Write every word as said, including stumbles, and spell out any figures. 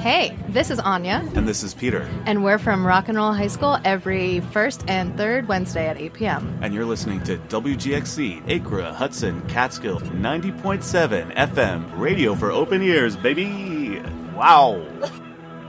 Hey, this is Anya. And this is Peter. And we're from Rock and Roll High School every first and third Wednesday at eight p.m. And you're listening to W G X C, Acra, Hudson, Catskill, ninety point seven F M, radio for open ears, baby. Wow.